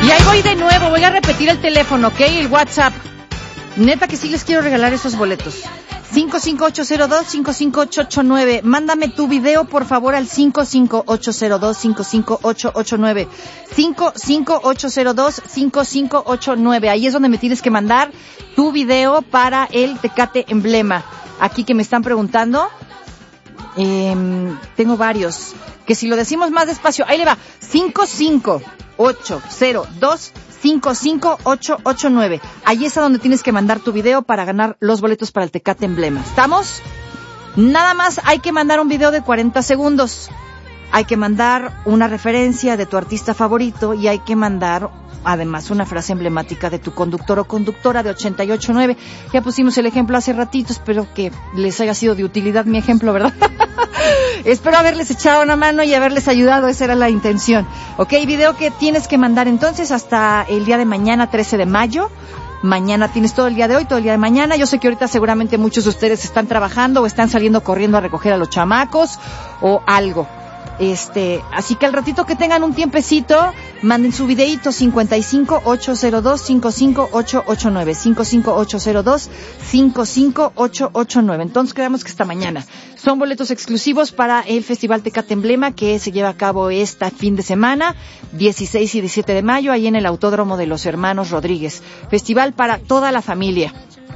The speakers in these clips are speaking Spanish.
Y ahí voy de nuevo, voy a repetir el teléfono, ¿ok? El WhatsApp. Neta que sí les quiero regalar esos boletos. 55802-55889. Mándame tu video, por favor, al 55802-55889. 55802-5589. Ahí es donde me tienes que mandar tu video para el Tecate Emblema. Aquí que me están preguntando. Tengo varios. Que si lo decimos más despacio, ahí le va. 55802-55889. Ahí es a donde tienes que mandar tu video para ganar los boletos para el Tecate Emblema. ¿Estamos? Nada más hay que mandar un video de 40 segundos. Hay que mandar una referencia de tu artista favorito y hay que mandar además una frase emblemática de tu conductor o conductora de 88.9. Ya pusimos el ejemplo hace ratito, espero que les haya sido de utilidad mi ejemplo, ¿verdad? Espero haberles echado una mano y haberles ayudado, esa era la intención. Ok, video que tienes que mandar entonces hasta el día de mañana, 13 de mayo. Mañana tienes todo el día de hoy, todo el día de mañana. Yo sé que ahorita seguramente muchos de ustedes están trabajando o están saliendo corriendo a recoger a los chamacos o algo. Así que al ratito que tengan un tiempecito, manden su videíto 55802-55889, 55802-55889. Entonces quedamos que esta mañana son boletos exclusivos para el Festival Tecate Emblema que se lleva a cabo este fin de semana, 16 y 17 de mayo, ahí en el Autódromo de los Hermanos Rodríguez. Festival para toda la familia.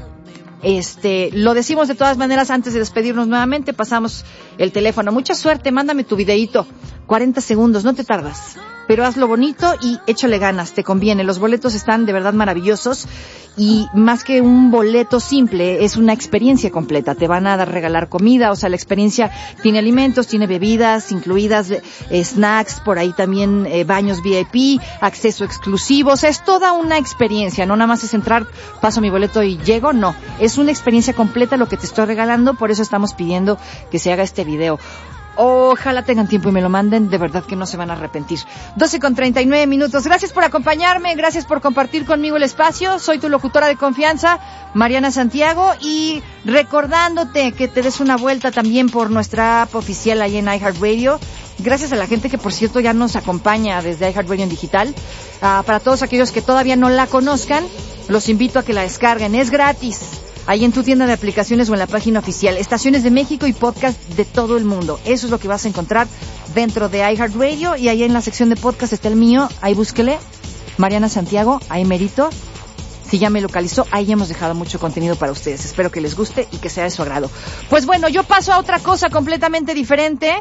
Lo decimos de todas maneras antes de despedirnos nuevamente, pasamos el teléfono. Mucha suerte, mándame tu videíto, 40 segundos, no te tardas, pero hazlo bonito y échale ganas, te conviene. Los boletos están de verdad maravillosos y más que un boleto simple, es una experiencia completa. Te van a regalar comida, o sea, la experiencia tiene alimentos, tiene bebidas incluidas, snacks, por ahí también baños VIP, acceso exclusivo, o sea, es toda una experiencia, no nada más es entrar, paso mi boleto y llego, no, es una experiencia completa lo que te estoy regalando, por eso estamos pidiendo que se haga este video. Ojalá tengan tiempo y me lo manden, de verdad que no se van a arrepentir. 12:39. Gracias por acompañarme, gracias por compartir conmigo el espacio. Soy tu locutora de confianza, Mariana Santiago, y recordándote que te des una vuelta también por nuestra app oficial ahí en iHeartRadio. Gracias a la gente que, por cierto, ya nos acompaña desde iHeartRadio en digital. Para todos aquellos que todavía no la conozcan, los invito a que la descarguen, es gratis. Ahí en tu tienda de aplicaciones o en la página oficial. Estaciones de México y podcast de todo el mundo. Eso es lo que vas a encontrar dentro de iHeartRadio. Y ahí en la sección de podcast está el mío. Ahí búsquele. Mariana Santiago. Ahí merito. Si ya me localizó, ahí hemos dejado mucho contenido para ustedes. Espero que les guste y que sea de su agrado. Pues bueno, yo paso a otra cosa completamente diferente.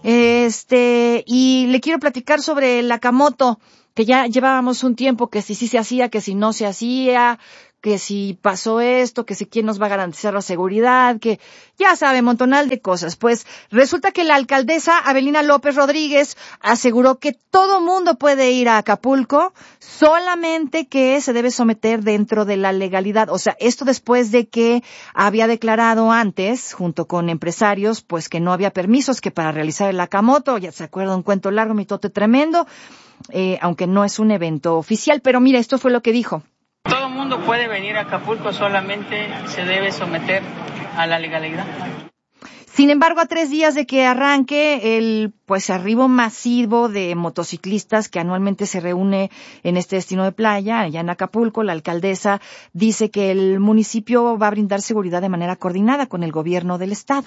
Y le quiero platicar sobre el Nakamoto, que ya llevábamos un tiempo que si sí se hacía, que si no se hacía, que si pasó esto, que si quién nos va a garantizar la seguridad, que ya sabe, montonal de cosas. Pues resulta que la alcaldesa Avelina López Rodríguez aseguró que todo mundo puede ir a Acapulco, solamente que se debe someter dentro de la legalidad. O sea, esto después de que había declarado antes, junto con empresarios, pues que no había permisos, que para realizar el Nakamoto, ya se acuerda, un cuento largo, mitote tremendo, aunque no es un evento oficial. Pero mira, esto fue lo que dijo. Todo el mundo puede venir a Acapulco, solamente se debe someter a la legalidad. Sin embargo, a 3 días de que arranque el arribo masivo de motociclistas que anualmente se reúne en este destino de playa, allá en Acapulco, la alcaldesa dice que el municipio va a brindar seguridad de manera coordinada con el gobierno del estado.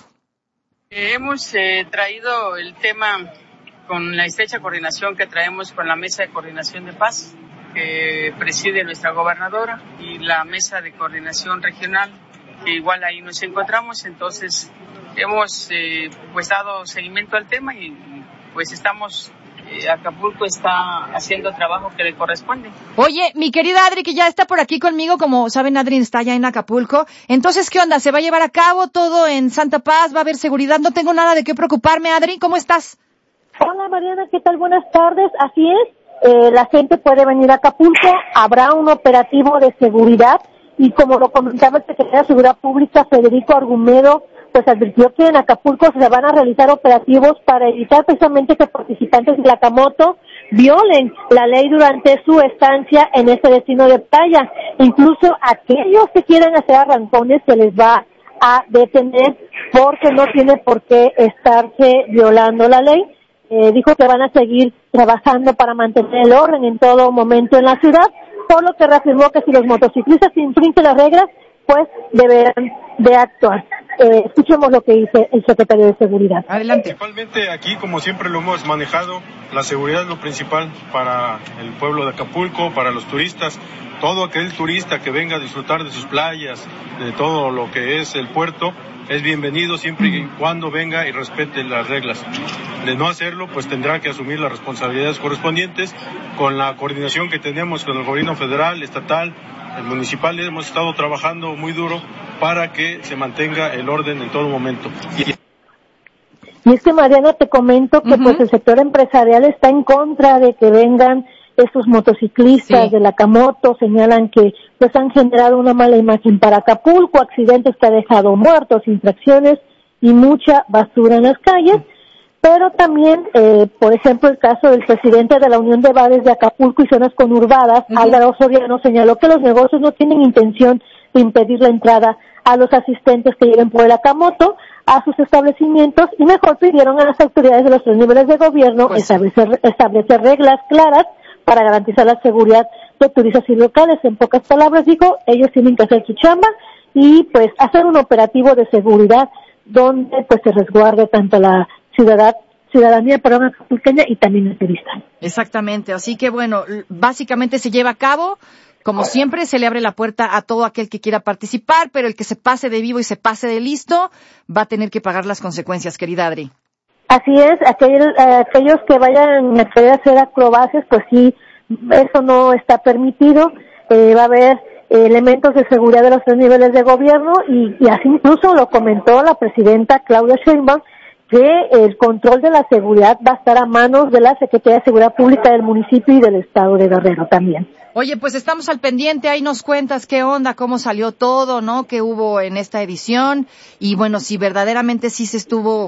Hemos traído el tema con la estrecha coordinación que traemos con la Mesa de Coordinación de Paz, que preside nuestra gobernadora, y la Mesa de Coordinación Regional, que igual ahí nos encontramos. Entonces hemos dado seguimiento al tema y pues estamos, Acapulco está haciendo el trabajo que le corresponde. Oye, mi querida Adri, que ya está por aquí conmigo, como saben, Adri está allá en Acapulco. Entonces, ¿qué onda? ¿Se va a llevar a cabo todo en Santa Paz? ¿Va a haber seguridad? No tengo nada de qué preocuparme. Adri, ¿cómo estás? Hola Mariana, ¿qué tal? Buenas tardes. Así es. La gente puede venir a Acapulco, habrá un operativo de seguridad y como lo comentaba el secretario de Seguridad Pública, Federico Argumedo, pues advirtió que en Acapulco se van a realizar operativos para evitar precisamente que participantes de Nakamoto violen la ley durante su estancia en este destino de playa. Incluso aquellos que quieran hacer arrancones se les va a detener porque no tiene por qué estarse violando la ley. dijo que van a seguir trabajando para mantener el orden en todo momento en la ciudad, por lo que reafirmó que si los motociclistas infringen las reglas, pues deberán de actuar. Escuchemos lo que dice el secretario de Seguridad. Adelante. Principalmente aquí, como siempre lo hemos manejado, la seguridad es lo principal para el pueblo de Acapulco, para los turistas. Todo aquel turista que venga a disfrutar de sus playas, de todo lo que es el puerto, es bienvenido siempre y cuando venga y respete las reglas. De no hacerlo, pues tendrá que asumir las responsabilidades correspondientes. Con la coordinación que tenemos con el gobierno federal, estatal, el municipal, hemos estado trabajando muy duro para que se mantenga el orden en todo momento. Y es que, Mariana, te comento que pues el sector empresarial está en contra de que vengan estos motociclistas de la Camoto. Señalan que pues han generado una mala imagen para Acapulco, accidentes que ha dejado muertos, infracciones y mucha basura en las calles. Pero también, por ejemplo, el caso del presidente de la Unión de Bares de Acapulco y Zonas Conurbadas, Álvaro Soriano, señaló que los negocios no tienen intención de impedir la entrada a los asistentes que lleguen por el Acamoto a sus establecimientos, y mejor pidieron a las autoridades de los 3 niveles de gobierno establecer reglas claras para garantizar la seguridad de turistas y locales. En pocas palabras, dijo, ellos tienen que hacer su chamba y pues hacer un operativo de seguridad donde pues se resguarde tanto la ciudadanía acapulqueña y también el turista. Exactamente, así que bueno, básicamente se lleva a cabo, como siempre, se le abre la puerta a todo aquel que quiera participar, pero el que se pase de vivo y se pase de listo va a tener que pagar las consecuencias, querida Adri. Así es, aquellos que vayan a querer hacer acrobacias, pues sí, eso no está permitido. Va a haber elementos de seguridad de los 3 niveles de gobierno y así incluso lo comentó la presidenta Claudia Sheinbaum, que el control de la seguridad va a estar a manos de la Secretaría de Seguridad Pública del municipio y del estado de Guerrero también. Oye, pues estamos al pendiente, ahí nos cuentas qué onda, cómo salió todo, ¿no? Qué hubo en esta edición y bueno, si verdaderamente sí se estuvo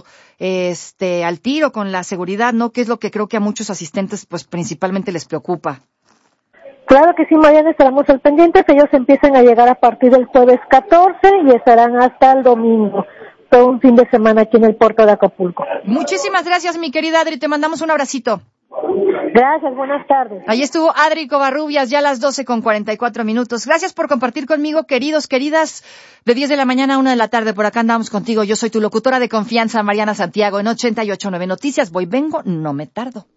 al tiro con la seguridad, ¿no? Que es lo que creo que a muchos asistentes pues principalmente les preocupa. Claro que sí, Mariana, estaremos al pendiente. Ellos empiezan a llegar a partir del jueves 14 y estarán hasta el domingo. Todo un fin de semana aquí en el puerto de Acapulco. Muchísimas gracias, mi querida Adri, te mandamos un abracito. Gracias, buenas tardes. Ahí estuvo Adri Covarrubias, ya a las 12:44. Gracias por compartir conmigo, queridos, queridas, de 10 de la mañana a 1 de la tarde. Por acá andamos contigo. Yo soy tu locutora de confianza, Mariana Santiago, en 88.9 Noticias. Vengo, no me tardo.